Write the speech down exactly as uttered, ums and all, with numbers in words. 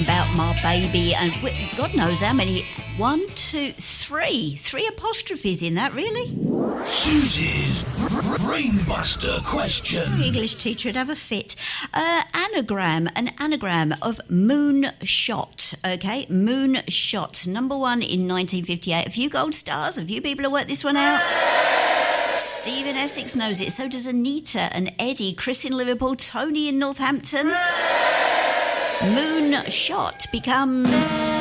about my baby, and God knows how many. One, two, three. Three apostrophes in that, really? Susie's Brainbuster question. English teacher would have a fit. Uh, anagram, an anagram of moonshot, okay? Moonshot, number one in nineteen fifty-eight. A few gold stars, a few people have worked this one out. Stephen Essex knows it, so does Anita and Eddie, Chris in Liverpool, Tony in Northampton. Moonshot becomes...